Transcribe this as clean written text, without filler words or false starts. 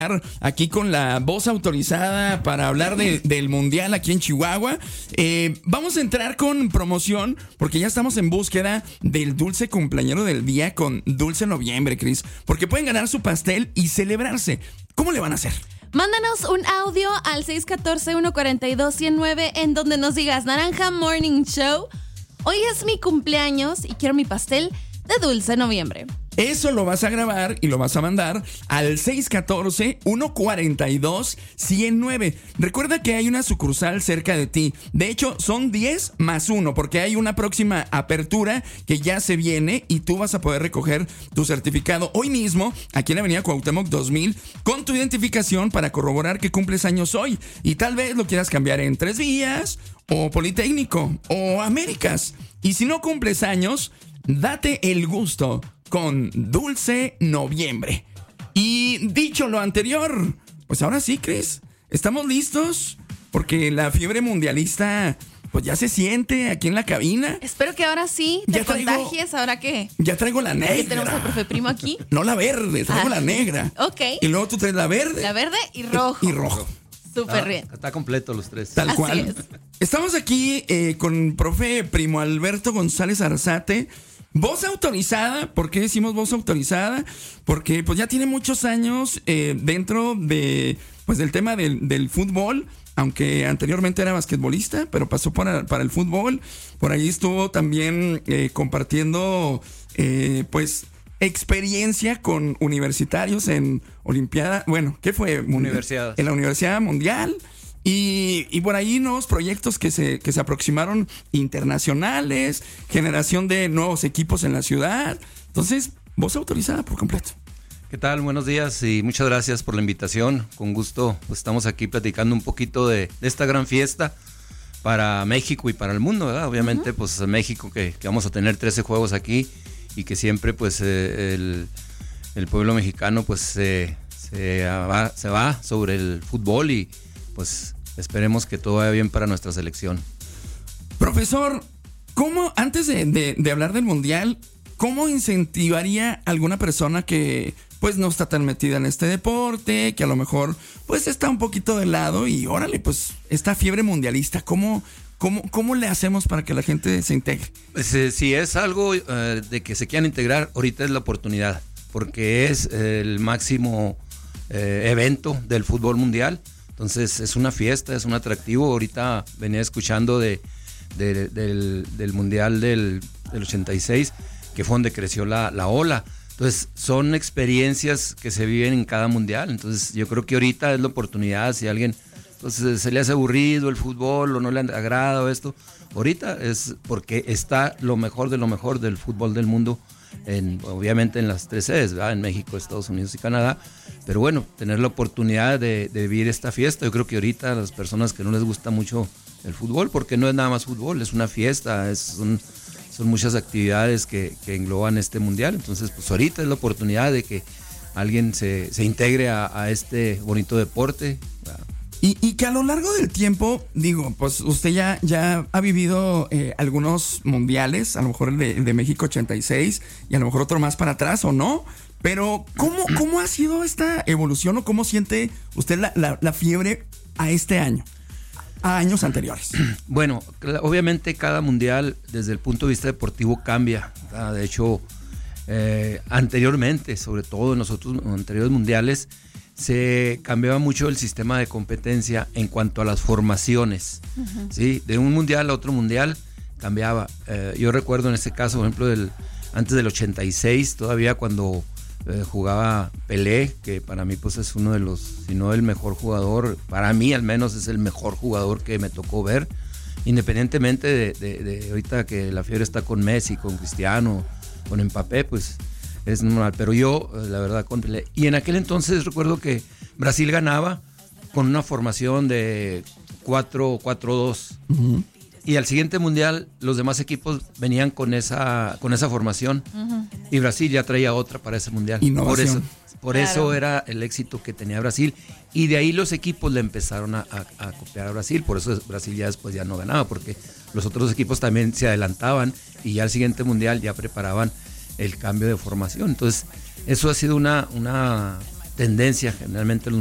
aquí con la voz autorizada para hablar del mundial aquí en Chihuahua. Vamos a entrar con promoción porque ya estamos en búsqueda del dulce cumpleañero del día con Dulce Noviembre, Cris, porque pueden ganar su pastel y celebrarse. ¿Cómo le van a hacer? Mándanos un audio al 614-142-109 en donde nos digas: Naranja Morning Show, hoy es mi cumpleaños y quiero mi pastel de Dulce Noviembre. Eso lo vas a grabar y lo vas a mandar al 614-142-109. Recuerda que hay una sucursal cerca de ti. De hecho, son 10 más 1 porque hay una próxima apertura que ya se viene y tú vas a poder recoger tu certificado hoy mismo aquí en la avenida Cuauhtémoc 2000 con tu identificación para corroborar que cumples años hoy. Y tal vez lo quieras cambiar en Tres Vías o Politécnico o Américas. Y si no cumples años, date el gusto con Dulce Noviembre. Y dicho lo anterior, pues ahora sí, Cris, estamos listos porque la fiebre mundialista pues ya se siente aquí en la cabina. Espero que ahora sí te contagies, ahora que ya traigo la negra. Tenemos al profe Primo aquí. No la verde, traigo la negra. Ok. Y luego tú traes la verde. La verde y rojo. Y rojo. Súper bien. Está completo los tres. Tal cual. Así es. Estamos aquí con profe Primo Alberto González Arzate. Voz autorizada. ¿Por qué decimos voz autorizada? Porque pues ya tiene muchos años dentro de pues del tema del fútbol, aunque anteriormente era basquetbolista, pero pasó para el fútbol. Por ahí estuvo también compartiendo pues experiencia con universitarios en Olimpiada. Bueno, ¿qué fue? Universidad. En la Universidad Mundial. Y por ahí nuevos proyectos que se aproximaron internacionales, generación de nuevos equipos en la ciudad. Entonces, voz autorizada por completo. ¿Qué tal? Buenos días y muchas gracias por la invitación. Con gusto, pues estamos aquí platicando un poquito de esta gran fiesta para México y para el mundo, ¿verdad? Obviamente, pues México que vamos a tener 13 juegos aquí y que siempre pues el pueblo mexicano pues se va sobre el fútbol y pues esperemos que todo vaya bien para nuestra selección. Profesor, ¿cómo, antes de hablar del mundial, cómo incentivaría a alguna persona que pues no está tan metida en este deporte, que a lo mejor pues está un poquito de lado y órale, pues esta fiebre mundialista, ¿cómo le hacemos para que la gente se integre? Pues, si es algo de que se quieran integrar, ahorita es la oportunidad, porque es el máximo evento del fútbol mundial. Entonces es una fiesta, es un atractivo. Ahorita venía escuchando del Mundial del 86, que fue donde creció la ola. Entonces son experiencias que se viven en cada mundial. Entonces yo creo que ahorita es la oportunidad. Si a alguien entonces, se le hace aburrido el fútbol o no le agrada o esto, ahorita es porque está lo mejor de lo mejor del fútbol del mundo. Obviamente en las 3 sedes, ¿verdad? En México, Estados Unidos y Canadá, pero bueno, tener la oportunidad de vivir esta fiesta. Yo creo que ahorita a las personas que no les gusta mucho el fútbol, porque no es nada más fútbol, es una fiesta, son muchas actividades que engloban este mundial. Entonces pues ahorita es la oportunidad de que alguien se integre a este bonito deporte, ¿verdad? Y que a lo largo del tiempo, digo, pues usted ya ha vivido algunos mundiales, a lo mejor el de México 86 y a lo mejor otro más para atrás o no, pero ¿cómo ha sido esta evolución o cómo siente usted la fiebre a este año, a años anteriores? Bueno, obviamente cada mundial desde el punto de vista deportivo cambia, ¿verdad? De hecho, anteriormente, sobre todo en los otros anteriores mundiales, se cambiaba mucho el sistema de competencia en cuanto a las formaciones, ¿sí? De un mundial a otro mundial cambiaba. Yo recuerdo en este caso, por ejemplo, antes del 86, todavía cuando jugaba Pelé, que para mí pues es uno de los, si no el mejor jugador, para mí al menos es el mejor jugador que me tocó ver, independientemente de ahorita que la fiebre está con Messi, con Cristiano, con Mbappé, pues es normal, pero yo, la verdad, con Pelé. Y en aquel entonces recuerdo que Brasil ganaba con una formación de 4-4-2. Y al siguiente mundial, los demás equipos venían con esa formación. Y Brasil ya traía otra para ese mundial. Innovación. Por eso era el éxito que tenía Brasil. Y de ahí los equipos le empezaron a copiar a Brasil. Por eso Brasil ya después ya no ganaba, porque los otros equipos también se adelantaban y ya al siguiente mundial ya preparaban el cambio de formación. Entonces, eso ha sido una tendencia generalmente los